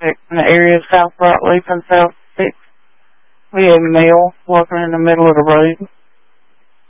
traffic in the area of South Broadleaf and South 6. We had a male walking in the middle of the road.